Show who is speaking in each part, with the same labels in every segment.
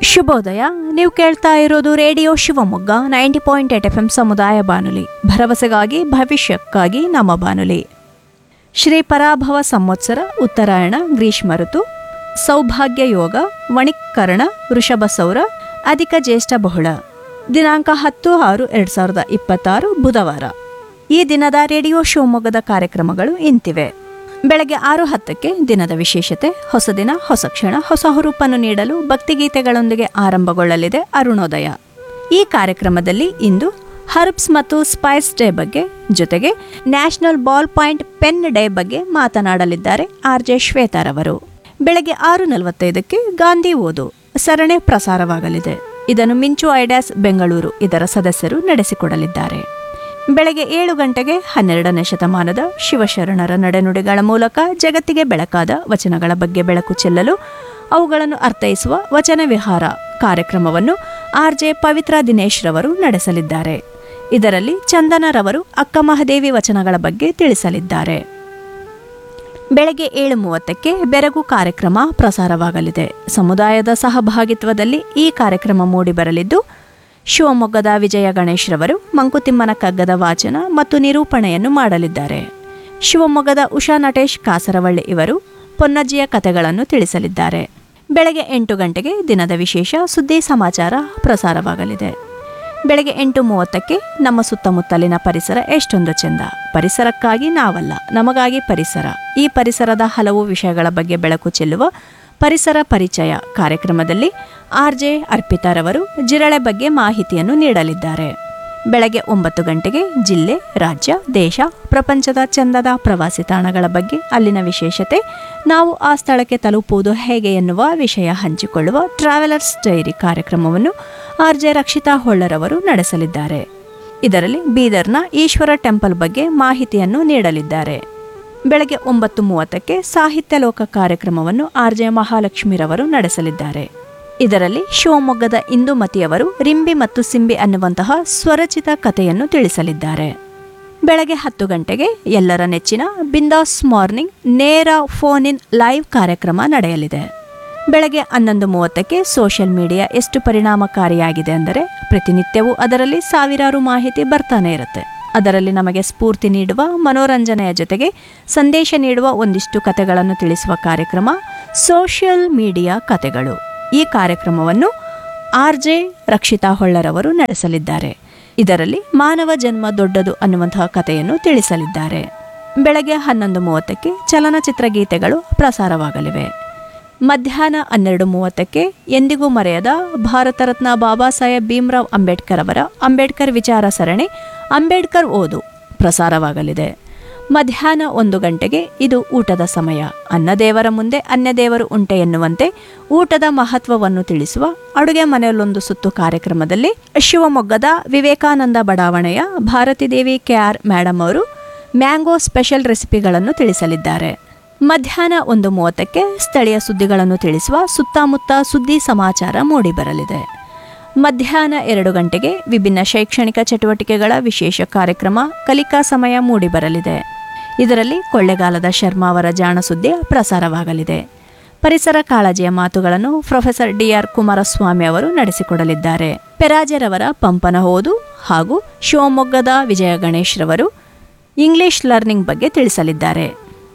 Speaker 1: ಶುಭೋದಯ. ನೀವು ಕೇಳ್ತಾ ಇರೋದು ರೇಡಿಯೋ ಶಿವಮೊಗ್ಗ 90.8 FM ಸಮುದಾಯ ಬಾನುಲಿ, ಭರವಸೆಗಾಗಿ ಭವಿಷ್ಯಕ್ಕಾಗಿ ನಮ್ಮ ಬಾನುಲಿ. ಶ್ರೀ ಪರಾಭವ ಸಂವತ್ಸರ, ಉತ್ತರಾಯಣ, ಗ್ರೀಷ್ಮ ಋತು, ಸೌಭಾಗ್ಯ ಯೋಗ, ವಣಿಕರ್ಣ, ವೃಷಭ ಸೌರ, ಅಧಿಕ ಜ್ಯೇಷ್ಠ ಬಹುಳ. ದಿನಾಂಕ 10/6/2026 ಬುಧವಾರ. ಈ ದಿನದ ರೇಡಿಯೋ ಶಿವಮೊಗ್ಗದ ಕಾರ್ಯಕ್ರಮಗಳು ಇಂತಿವೆ. ಬೆಳಗ್ಗೆ 6:10ಕ್ಕೆ ದಿನದ ವಿಶೇಷತೆ, ಹೊಸ ದಿನ ಹೊಸ ಕ್ಷಣ, ಹೊಸ ಹುರುಪನ್ನು ನೀಡಲು ಭಕ್ತಿಗೀತೆಗಳೊಂದಿಗೆ ಆರಂಭಗೊಳ್ಳಲಿದೆ ಅರುಣೋದಯ. ಈ ಕಾರ್ಯಕ್ರಮದಲ್ಲಿ ಇಂದು ಹರ್ಬ್ಸ್ ಮತ್ತು ಸ್ಪೈಸ್ ಡೇ ಬಗ್ಗೆ, ಜೊತೆಗೆ national ball point pen day ಬಗ್ಗೆ ಮಾತನಾಡಲಿದ್ದಾರೆ ಆರ್ಜೆ ಶ್ವೇತಾರವರು. ಬೆಳಗ್ಗೆ 6:45ಕ್ಕೆ ಗಾಂಧಿ ಓದು ಸರಣಿ ಪ್ರಸಾರವಾಗಲಿದೆ. ಇದನ್ನು ಮಿಂಚು ಐಡ್ಯಾಸ್ ಬೆಂಗಳೂರು ಇದರ ಸದಸ್ಯರು ನಡೆಸಿಕೊಡಲಿದ್ದಾರೆ. ಬೆಳಗ್ಗೆ 7 ಗಂಟೆಗೆ 12ನೇ ಶತಮಾನದ ಶಿವಶರಣರ ನಡೆನುಡಿಗಳ ಮೂಲಕ ಜಗತ್ತಿಗೆ ಬೆಳಕಾದ ವಚನಗಳ ಬಗ್ಗೆ ಬೆಳಕು ಚೆಲ್ಲಲು ಅವುಗಳನ್ನು ಅರ್ಥೈಸುವ ವಚನ ವಿಹಾರ ಕಾರ್ಯಕ್ರಮವನ್ನು ಆರ್ಜೆ ಪವಿತ್ರ ದಿನೇಶ್ ರವರು ನಡೆಸಲಿದ್ದಾರೆ. ಇದರಲ್ಲಿ ಚಂದನರವರು ಅಕ್ಕ ಮಹಾದೇವಿ ವಚನಗಳ ಬಗ್ಗೆ ತಿಳಿಸಲಿದ್ದಾರೆ. ಬೆಳಗ್ಗೆ 7:30ಕ್ಕೆ ಬೆರಗು ಕಾರ್ಯಕ್ರಮ ಪ್ರಸಾರವಾಗಲಿದೆ. ಸಮುದಾಯದ ಸಹಭಾಗಿತ್ವದಲ್ಲಿ ಈ ಕಾರ್ಯಕ್ರಮ ಮೂಡಿಬರಲಿದ್ದು, ಶಿವಮೊಗ್ಗದ ವಿಜಯ ಗಣೇಶ್ ರವರು ಮಂಕುತಿಮ್ಮನ ಕಗ್ಗದ ವಾಚನ ಮತ್ತು ನಿರೂಪಣೆಯನ್ನು ಮಾಡಲಿದ್ದಾರೆ. ಶಿವಮೊಗ್ಗದ ಉಷಾ ನಟೇಶ್ ಕಾಸರವಳ್ಳಿ ಇವರು ಪೊನ್ನಜ್ಜಿಯ ಕಥೆಗಳನ್ನು ತಿಳಿಸಲಿದ್ದಾರೆ. ಬೆಳಗ್ಗೆ 8 ಗಂಟೆಗೆ ದಿನದ ವಿಶೇಷ ಸುದ್ದಿ ಸಮಾಚಾರ ಪ್ರಸಾರವಾಗಲಿದೆ. ಬೆಳಗ್ಗೆ 8:30ಕ್ಕೆ ನಮ್ಮ ಸುತ್ತಮುತ್ತಲಿನ ಪರಿಸರ ಎಷ್ಟೊಂದು ಚೆಂದ, ಪರಿಸರಕ್ಕಾಗಿ ನಾವಲ್ಲ ನಮಗಾಗಿ ಪರಿಸರ, ಈ ಪರಿಸರದ ಹಲವು ವಿಷಯಗಳ ಬಗ್ಗೆ ಬೆಳಕು ಚೆಲ್ಲುವ ಪರಿಸರ ಪರಿಚಯ ಕಾರ್ಯಕ್ರಮದಲ್ಲಿ ಆರ್ಜೆ ಅರ್ಪಿತಾರವರು ಜಿರಳೆ ಬಗ್ಗೆ ಮಾಹಿತಿಯನ್ನು ನೀಡಲಿದ್ದಾರೆ. ಬೆಳಗ್ಗೆ 9 ಗಂಟೆಗೆ ಜಿಲ್ಲೆ, ರಾಜ್ಯ, ದೇಶ, ಪ್ರಪಂಚದ ಚಂದದ ಪ್ರವಾಸಿ ತಾಣಗಳ ಬಗ್ಗೆ, ಅಲ್ಲಿನ ವಿಶೇಷತೆ, ನಾವು ಆ ಸ್ಥಳಕ್ಕೆ ತಲುಪುವುದು ಹೇಗೆ ಎನ್ನುವ ವಿಷಯ ಹಂಚಿಕೊಳ್ಳುವ ಟ್ರಾವೆಲರ್ಸ್ ಡೈರಿ ಕಾರ್ಯಕ್ರಮವನ್ನು ಆರ್ಜೆ ರಕ್ಷಿತಾ ಹೊಳ್ಳರವರು ನಡೆಸಲಿದ್ದಾರೆ. ಇದರಲ್ಲಿ ಬೀದರ್ನ ಈಶ್ವರ ಟೆಂಪಲ್ ಬಗ್ಗೆ ಮಾಹಿತಿಯನ್ನು ನೀಡಲಿದ್ದಾರೆ. ಬೆಳಗ್ಗೆ 9:30ಕ್ಕೆ ಸಾಹಿತ್ಯ ಲೋಕ ಕಾರ್ಯಕ್ರಮವನ್ನು ಆರ್ಜೆ ಮಹಾಲಕ್ಷ್ಮಿರವರು ನಡೆಸಲಿದ್ದಾರೆ. ಇದರಲ್ಲಿ ಶಿವಮೊಗ್ಗದ ಇಂದುಮತಿಯವರು ರಿಂಬಿ ಮತ್ತು ಸಿಂಬಿ ಅನ್ನುವಂತಹ ಸ್ವರಚಿತ ಕಥೆಯನ್ನು ತಿಳಿಸಲಿದ್ದಾರೆ. ಬೆಳಗ್ಗೆ 10 ಗಂಟೆಗೆ ಎಲ್ಲರ ನೆಚ್ಚಿನ ಬಿಂದಾಸ್ ಮಾರ್ನಿಂಗ್ ನೇರ ಫೋನ್ ಇನ್ ಲೈವ್ ಕಾರ್ಯಕ್ರಮ ನಡೆಯಲಿದೆ. ಬೆಳಗ್ಗೆ 11:30ಕ್ಕೆ ಸೋಷಿಯಲ್ ಮೀಡಿಯಾ ಎಷ್ಟು ಪರಿಣಾಮಕಾರಿಯಾಗಿದೆ ಅಂದರೆ, ಪ್ರತಿನಿತ್ಯವೂ ಅದರಲ್ಲಿ ಸಾವಿರಾರು ಮಾಹಿತಿ ಬರ್ತಾನೆ ಇರುತ್ತೆ. ಅದರಲ್ಲಿ ನಮಗೆ ಸ್ಫೂರ್ತಿ ನೀಡುವ, ಮನೋರಂಜನೆಯ ಜೊತೆಗೆ ಸಂದೇಶ ನೀಡುವ ಒಂದಿಷ್ಟು ಕಥೆಗಳನ್ನು ತಿಳಿಸುವ ಕಾರ್ಯಕ್ರಮ ಸೋಷಿಯಲ್ ಮೀಡಿಯಾ ಕಥೆಗಳು. ಈ ಕಾರ್ಯಕ್ರಮವನ್ನು ಆರ್ಜೆ ರಕ್ಷಿತಾ ಹೊಳ್ಳರವರು ನಡೆಸಲಿದ್ದಾರೆ. ಇದರಲ್ಲಿ ಮಾನವ ಜನ್ಮ ದೊಡ್ಡದು ಅನ್ನುವಂತಹ ಕಥೆಯನ್ನು ತಿಳಿಸಲಿದ್ದಾರೆ. ಬೆಳಗ್ಗೆ 11:30ಕ್ಕೆ ಚಲನಚಿತ್ರ ಗೀತೆಗಳು ಪ್ರಸಾರವಾಗಲಿವೆ. ಮಧ್ಯಾಹ್ನ 12:30ಕ್ಕೆ ಎಂದಿಗೂ ಮರೆಯದ ಭಾರತ ರತ್ನ ಬಾಬಾ ಸಾಹೇಬ್ ಭೀಮ್ರಾವ್ ಅಂಬೇಡ್ಕರ್ ಅವರ ಅಂಬೇಡ್ಕರ್ ವಿಚಾರ ಸರಣಿ ಅಂಬೇಡ್ಕರ್ ಓದು ಪ್ರಸಾರವಾಗಲಿದೆ. ಮಧ್ಯಾಹ್ನ 1 ಗಂಟೆಗೆ ಇದು ಊಟದ ಸಮಯ. ಅನ್ನದೇವರ ಮುಂದೆ ಅನ್ಯದೇವರು ಉಂಟೆ ಎನ್ನುವಂತೆ ಊಟದ ಮಹತ್ವವನ್ನು ತಿಳಿಸುವ ಅಡುಗೆ ಮನೆಯಲ್ಲೊಂದು ಸುತ್ತು ಕಾರ್ಯಕ್ರಮದಲ್ಲಿ ಶಿವಮೊಗ್ಗದ ವಿವೇಕಾನಂದ ಬಡಾವಣೆಯ ಭಾರತಿ ದೇವಿ KR ಮೇಡಮ್ ಅವರು ಮ್ಯಾಂಗೋ ಸ್ಪೆಷಲ್ ರೆಸಿಪಿಗಳನ್ನು ತಿಳಿಸಲಿದ್ದಾರೆ. ಮಧ್ಯಾಹ್ನ 1:30ಕ್ಕೆ ಸ್ಥಳೀಯ ಸುದ್ದಿಗಳನ್ನು ತಿಳಿಸುವ ಸುತ್ತಮುತ್ತ ಸುದ್ದಿ ಸಮಾಚಾರ ಮೂಡಿಬರಲಿದೆ. ಮಧ್ಯಾಹ್ನ 2 ಗಂಟೆಗೆ ವಿಭಿನ್ನ ಶೈಕ್ಷಣಿಕ ಚಟುವಟಿಕೆಗಳ ವಿಶೇಷ ಕಾರ್ಯಕ್ರಮ ಕಲಿಕಾ ಸಮಯ ಮೂಡಿಬರಲಿದೆ. ಇದರಲ್ಲಿ ಕೊಳ್ಳೆಗಾಲದ ಶರ್ಮಾ ಅವರ ಜಾಣ ಸುದ್ದಿ ಪ್ರಸಾರವಾಗಲಿದೆ. ಪರಿಸರ ಕಾಳಜಿಯ ಮಾತುಗಳನ್ನು ಪ್ರೊಫೆಸರ್ DR ಕುಮಾರಸ್ವಾಮಿ ಅವರು ನಡೆಸಿಕೊಡಲಿದ್ದಾರೆ. ಪೆರಾಜೆರವರ ಪಂಪನ ಓದು ಹಾಗೂ ಶಿವಮೊಗ್ಗದ ವಿಜಯ ಗಣೇಶ್ ರವರು ಇಂಗ್ಲಿಷ್ ಲರ್ನಿಂಗ್ ಬಗ್ಗೆ ತಿಳಿಸಲಿದ್ದಾರೆ.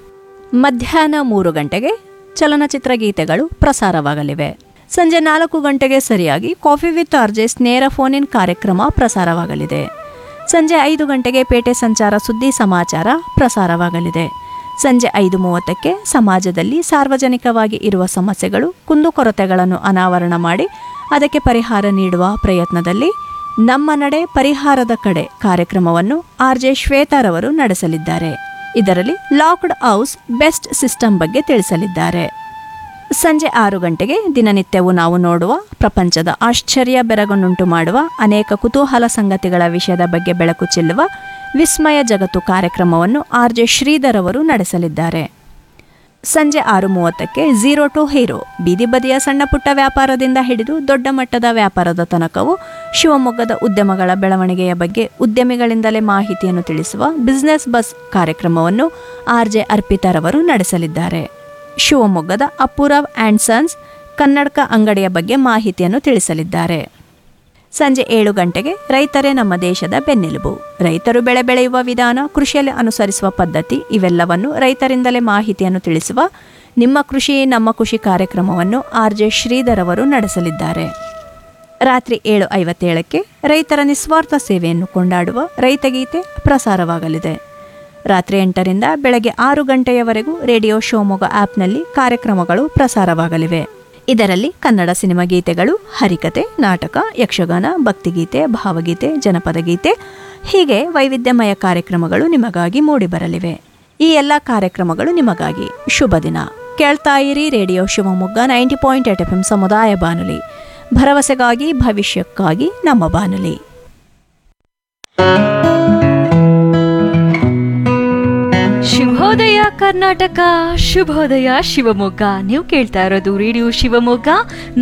Speaker 1: ಮಧ್ಯಾಹ್ನ 3 ಗಂಟೆಗೆ ಚಲನಚಿತ್ರ ಗೀತೆಗಳು ಪ್ರಸಾರವಾಗಲಿವೆ. ಸಂಜೆ 4 ಗಂಟೆಗೆ ಸರಿಯಾಗಿ ಕಾಫಿ ವಿತ್ ಆರ್ಜೆಸ್ ನೇರ ಫೋನ್ ಇನ್ ಕಾರ್ಯಕ್ರಮ ಪ್ರಸಾರವಾಗಲಿದೆ. ಸಂಜೆ 5 ಗಂಟೆಗೆ ಪೇಟೆ ಸಂಚಾರ ಸುದ್ದಿ ಸಮಾಚಾರ ಪ್ರಸಾರವಾಗಲಿದೆ. ಸಂಜೆ 5:30ಕ್ಕೆ ಸಮಾಜದಲ್ಲಿ ಸಾರ್ವಜನಿಕವಾಗಿ ಇರುವ ಸಮಸ್ಯೆಗಳು, ಕುಂದುಕೊರತೆಗಳನ್ನು ಅನಾವರಣ ಮಾಡಿ ಅದಕ್ಕೆ ಪರಿಹಾರ ನೀಡುವ ಪ್ರಯತ್ನದಲ್ಲಿ ನಮ್ಮ ನಡೆ ಪರಿಹಾರದ ಕಡೆ ಕಾರ್ಯಕ್ರಮವನ್ನು ಆರ್ಜೆ ಶ್ವೇತಾರವರು ನಡೆಸಲಿದ್ದಾರೆ. ಇದರಲ್ಲಿ ಲಾಕ್ಡ್ ಹೌಸ್ ಬೆಸ್ಟ್ ಸಿಸ್ಟಮ್ ಬಗ್ಗೆ ತಿಳಿಸಲಿದ್ದಾರೆ. ಸಂಜೆ 6 ಗಂಟೆಗೆ ದಿನನಿತ್ಯವೂ ನಾವು ನೋಡುವ ಪ್ರಪಂಚದ ಆಶ್ಚರ್ಯ ಬೆರಗನ್ನುಂಟು ಮಾಡುವ ಅನೇಕ ಕುತೂಹಲ ಸಂಗತಿಗಳ ವಿಷಯದ ಬಗ್ಗೆ ಬೆಳಕು ಚೆಲ್ಲುವ ವಿಸ್ಮಯ ಜಗತ್ತು ಕಾರ್ಯಕ್ರಮವನ್ನು ಆರ್ಜೆ ಶ್ರೀಧರ್ ಅವರು ನಡೆಸಲಿದ್ದಾರೆ. ಸಂಜೆ 6:30ಕ್ಕೆ ಝೀರೋ ಟು ಹೀರೋ, ಬೀದಿ ಬದಿಯ ಸಣ್ಣ ಪುಟ್ಟ ವ್ಯಾಪಾರದಿಂದ ಹಿಡಿದು ದೊಡ್ಡ ಮಟ್ಟದ ವ್ಯಾಪಾರದ ತನಕವೂ ಶಿವಮೊಗ್ಗದ ಉದ್ಯಮಗಳ ಬೆಳವಣಿಗೆಯ ಬಗ್ಗೆ ಉದ್ಯಮಿಗಳಿಂದಲೇ ಮಾಹಿತಿಯನ್ನು ತಿಳಿಸುವ ಬಿಸ್ನೆಸ್ ಬಸ್ ಕಾರ್ಯಕ್ರಮವನ್ನು ಆರ್ಜೆ ಅರ್ಪಿತಾರವರು ನಡೆಸಲಿದ್ದಾರೆ. ಶಿವಮೊಗ್ಗದ ಅಪ್ಪುರಾವ್ ಆ್ಯಂಡ್ ಸನ್ಸ್ ಕನ್ನಡಕ ಅಂಗಡಿಯ ಬಗ್ಗೆ ಮಾಹಿತಿಯನ್ನು ತಿಳಿಸಲಿದ್ದಾರೆ. ಸಂಜೆ 7 ಗಂಟೆಗೆ ರೈತರೇ ನಮ್ಮ ದೇಶದ ಬೆನ್ನೆಲುಬು, ರೈತರು ಬೆಳೆ ಬೆಳೆಯುವ ವಿಧಾನ, ಕೃಷಿಯಲ್ಲಿ ಅನುಸರಿಸುವ ಪದ್ಧತಿ ಇವೆಲ್ಲವನ್ನು ರೈತರಿಂದಲೇ ಮಾಹಿತಿಯನ್ನು ತಿಳಿಸುವ ನಿಮ್ಮ ಕೃಷಿ ನಮ್ಮ ಖುಷಿ ಕಾರ್ಯಕ್ರಮವನ್ನು RJ ಶ್ರೀಧರ್ ಅವರು ನಡೆಸಲಿದ್ದಾರೆ. ರಾತ್ರಿ 7:57ಕ್ಕೆ ರೈತರ ನಿಸ್ವಾರ್ಥ ಸೇವೆಯನ್ನು ಕೊಂಡಾಡುವ ರೈತಗೀತೆ ಪ್ರಸಾರವಾಗಲಿದೆ. ರಾತ್ರಿ 8ರಿಂದ ಬೆಳಗ್ಗೆ 6 ಗಂಟೆಯವರೆಗೂ ರೇಡಿಯೋ ಶಿವಮೊಗ್ಗ ಆ್ಯಪ್ನಲ್ಲಿ ಕಾರ್ಯಕ್ರಮಗಳು ಪ್ರಸಾರವಾಗಲಿವೆ. ಇದರಲ್ಲಿ ಕನ್ನಡ ಸಿನಿಮಾ ಗೀತೆಗಳು, ಹರಿಕತೆ, ನಾಟಕ, ಯಕ್ಷಗಾನ, ಭಕ್ತಿಗೀತೆ, ಭಾವಗೀತೆ, ಜನಪದ ಗೀತೆ ಹೀಗೆ ವೈವಿಧ್ಯಮಯ ಕಾರ್ಯಕ್ರಮಗಳು ನಿಮಗಾಗಿ ಮೂಡಿಬರಲಿವೆ. ಈ ಎಲ್ಲ ಕಾರ್ಯಕ್ರಮಗಳು ನಿಮಗಾಗಿ. ಶುಭ ದಿನ. ಕೇಳ್ತಾ ಇರಿ ರೇಡಿಯೋ ಶಿವಮೊಗ್ಗ 90.8 FM ಸಮುದಾಯ ಬಾನುಲಿ, ಭರವಸೆಗಾಗಿ ಭವಿಷ್ಯಕ್ಕಾಗಿ ನಮ್ಮ ಬಾನುಲಿ.
Speaker 2: ಶುಭೋದಯ ಕರ್ನಾಟಕ, ಶುಭೋದಯ ಶಿವಮೊಗ್ಗ. ನೀವು ಕೇಳ್ತಾ ಇರೋದು ರೇಡಿಯೋ ಶಿವಮೊಗ್ಗ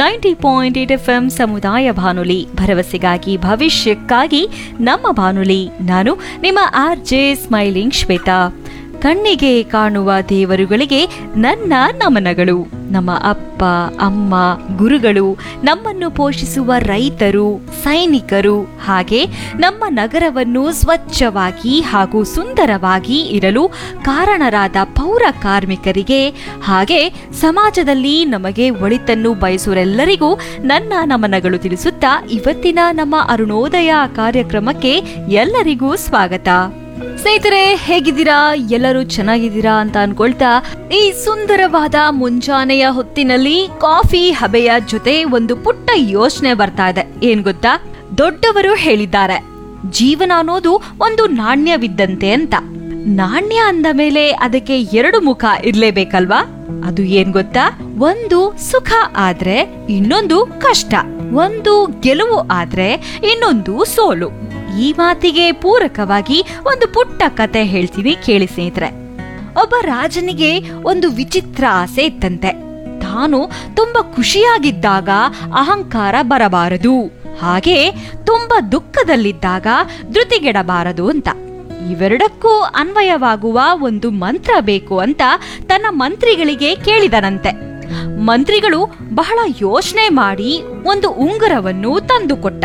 Speaker 2: 90.8 FM ಸಮುದಾಯ ಬಾನುಲಿ, ಭರವಸೆಗಾಗಿ ಭವಿಷ್ಯಕ್ಕಾಗಿ ನಮ್ಮ ಬಾನುಲಿ. ನಾನು ನಿಮ್ಮ RJ ಸ್ಮೈಲಿಂಗ್ ಶ್ವೇತಾ. ಕಣ್ಣಿಗೆ ಕಾಣುವ ದೇವರುಗಳಿಗೆ ನನ್ನ ನಮನಗಳು. ನಮ್ಮ ಅಪ್ಪ ಅಮ್ಮ, ಗುರುಗಳು, ನಮ್ಮನ್ನು ಪೋಷಿಸುವ ರೈತರು, ಸೈನಿಕರು, ಹಾಗೆ ನಮ್ಮ ನಗರವನ್ನು ಸ್ವಚ್ಛವಾಗಿ ಹಾಗೂ ಸುಂದರವಾಗಿ ಇರಲು ಕಾರಣರಾದ ಪೌರ ಕಾರ್ಮಿಕರಿಗೆ, ಹಾಗೆ ಸಮಾಜದಲ್ಲಿ ನಮಗೆ ಒಳಿತನ್ನು ಬಯಸುವರೆಲ್ಲರಿಗೂ ನನ್ನ ನಮನಗಳು ತಿಳಿಸುತ್ತಾ ಇವತ್ತಿನ ನಮ್ಮ ಅರುಣೋದಯ ಕಾರ್ಯಕ್ರಮಕ್ಕೆ ಎಲ್ಲರಿಗೂ ಸ್ವಾಗತ. ಸ್ನೇಹಿತರೆ, ಹೇಗಿದ್ದೀರಾ? ಎಲ್ಲರೂ ಚೆನ್ನಾಗಿದ್ದೀರಾ ಅಂತ ಅನ್ಕೊಳ್ತಾ ಈ ಸುಂದರವಾದ ಮುಂಜಾನೆಯ ಹೊತ್ತಿನಲ್ಲಿ ಕಾಫಿ ಹಬೆಯ ಜೊತೆ ಒಂದು ಪುಟ್ಟ ಯೋಚನೆ ಬರ್ತಾ ಇದೆ. ಏನ್ ಗೊತ್ತಾ? ದೊಡ್ಡವರು ಹೇಳಿದ್ದಾರೆ, ಜೀವನ ಅನ್ನೋದು ಒಂದು ನಾಣ್ಯವಿದ್ದಂತೆ ಅಂತ. ನಾಣ್ಯ ಅಂದ ಮೇಲೆ ಅದಕ್ಕೆ 2 ಮುಖ ಇರ್ಲೇಬೇಕಲ್ವಾ? ಅದು ಏನ್ ಗೊತ್ತಾ? ಒಂದು ಸುಖ ಆದ್ರೆ ಇನ್ನೊಂದು ಕಷ್ಟ, ಒಂದು ಗೆಲುವು ಆದ್ರೆ ಇನ್ನೊಂದು ಸೋಲು. ಈ ಮಾತಿಗೆ ಪೂರಕವಾಗಿ ಒಂದು ಪುಟ್ಟ ಕತೆ ಹೇಳ್ತೀನಿ, ಕೇಳಿ ಸ್ನೇಹಿತರೆ. ಒಬ್ಬ ರಾಜನಿಗೆ ಒಂದು ವಿಚಿತ್ರ ಆಸೆ ಇತ್ತಂತೆ. ತಾನು ತುಂಬಾ ಖುಷಿಯಾಗಿದ್ದಾಗ ಅಹಂಕಾರ ಬರಬಾರದು, ಹಾಗೆ ತುಂಬಾ ದುಃಖದಲ್ಲಿದ್ದಾಗ ಧೃತಿಗೆಡಬಾರದು ಅಂತ. ಇವೆರಡಕ್ಕೂ ಅನ್ವಯವಾಗುವ ಒಂದು ಮಂತ್ರ ಬೇಕು ಅಂತ ತನ್ನ ಮಂತ್ರಿಗಳಿಗೆ ಕೇಳಿದನಂತೆ. ಮಂತ್ರಿಗಳು ಬಹಳ ಯೋಚನೆ ಮಾಡಿ ಒಂದು ಉಂಗುರವನ್ನು ತಂದುಕೊಟ್ಟ.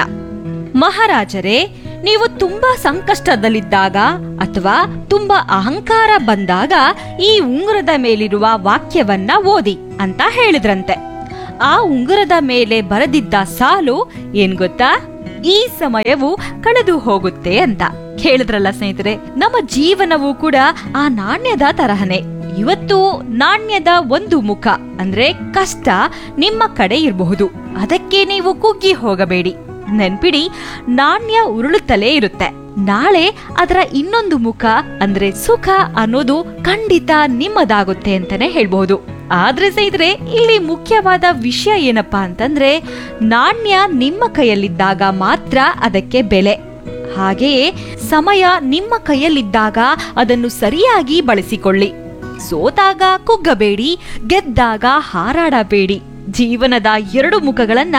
Speaker 2: ಮಹಾರಾಜರೇ, ನೀವು ತುಂಬಾ ಸಂಕಷ್ಟದಲ್ಲಿದ್ದಾಗ ಅಥವಾ ತುಂಬಾ ಅಹಂಕಾರ ಬಂದಾಗ ಈ ಉಂಗುರದ ಮೇಲಿರುವ ವಾಕ್ಯವನ್ನ ಓದಿ ಅಂತ ಹೇಳಿದ್ರಂತೆ. ಆ ಉಂಗುರದ ಮೇಲೆ ಬರೆದಿದ್ದ ಸಾಲು ಏನ್ ಗೊತ್ತಾ? ಈ ಸಮಯವು ಕಳೆದು ಹೋಗುತ್ತೆ ಅಂತ. ಕೇಳಿದ್ರಲ್ಲ ಸ್ನೇಹಿತರೆ, ನಮ್ಮ ಜೀವನವೂ ಕೂಡ ಆ ನಾಣ್ಯದ ತರಹನೆ. ಇವತ್ತು ನಾಣ್ಯದ ಒಂದು ಮುಖ ಅಂದ್ರೆ ಕಷ್ಟ ನಿಮ್ಮ ಕಡೆ ಇರಬಹುದು, ಅದಕ್ಕೆ ನೀವು ಕುಗ್ಗಿ ಹೋಗಬೇಡಿ. ನೆನ್ಪಿಡಿ, ನಾಣ್ಯ ಉರುಳುತ್ತಲೇ ಇರುತ್ತೆ. ನಾಳೆ ಅದರ ಇನ್ನೊಂದು ಮುಖ ಅಂದ್ರೆ ಸುಖ ಅನ್ನೋದು ಖಂಡಿತ ನಿಮ್ಮದಾಗುತ್ತೆ ಅಂತಾನೆ ಹೇಳ್ಬಹುದು. ಆದ್ರೆ ಸ್ನೇಹಿತರೆ, ಇಲ್ಲಿ ಮುಖ್ಯವಾದ ವಿಷಯ ಏನಪ್ಪಾ ಅಂತಂದ್ರೆ, ನಾಣ್ಯ ನಿಮ್ಮ ಕೈಯಲ್ಲಿದ್ದಾಗ ಮಾತ್ರ ಅದಕ್ಕೆ ಬೆಲೆ. ಹಾಗೆಯೇ ಸಮಯ ನಿಮ್ಮ ಕೈಯಲ್ಲಿದ್ದಾಗ ಅದನ್ನು ಸರಿಯಾಗಿ ಬಳಸಿಕೊಳ್ಳಿ. ಸೋತಾಗ ಕುಗ್ಗಬೇಡಿ, ಗೆದ್ದಾಗ ಹಾರಾಡಬೇಡಿ. ಜೀವನದ 2 ಮುಖಗಳನ್ನ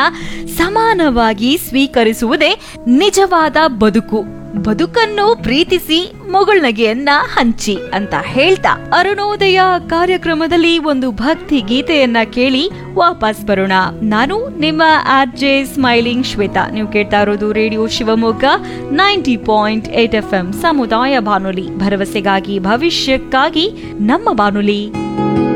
Speaker 2: ಸಮಾನವಾಗಿ ಸ್ವೀಕರಿಸುವುದೇ ನಿಜವಾದ ಬದುಕು. ಬದುಕನ್ನು ಪ್ರೀತಿಸಿ, ಮುಗುಳ್ನಗೆಯನ್ನ ಹಂಚಿ ಅಂತ ಹೇಳ್ತಾ ಅರುಣೋದಯ ಕಾರ್ಯಕ್ರಮದಲ್ಲಿ ಒಂದು ಭಕ್ತಿ ಗೀತೆಯನ್ನ ಕೇಳಿ ವಾಪಸ್ ಬರೋಣ. ನಾನು ನಿಮ್ಮ RJ ಸ್ಮೈಲಿಂಗ್ ಶ್ವೇತಾ. ನೀವು ಕೇಳ್ತಾ ಇರೋದು ರೇಡಿಯೋ ಶಿವಮೊಗ್ಗ 90.8 FM ಸಮುದಾಯ ಬಾನುಲಿ, ಭರವಸೆಗಾಗಿ ಭವಿಷ್ಯಕ್ಕಾಗಿ ನಮ್ಮ ಬಾನುಲಿ.